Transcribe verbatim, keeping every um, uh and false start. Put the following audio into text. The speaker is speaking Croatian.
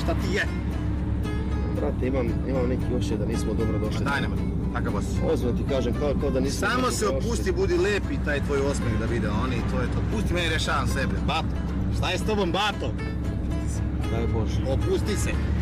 šta ti je? Brate, imam, imam neki osjećaj da nismo dobro došli. Pa daj nema, takav osjećaj. Ozbiljno ti kažem, kao, kao da nismo... Samo se opusti, budi lep i taj tvoj osmeh da vide oni, to je to. Pusti meni, rešavam sebe. Bato, šta je s tobom, Bato? Daj Bože. Opusti se.